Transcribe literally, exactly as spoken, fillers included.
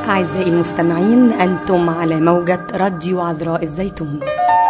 أعزائي المستمعين، أنتم على موجة راديو عذراء الزيتون.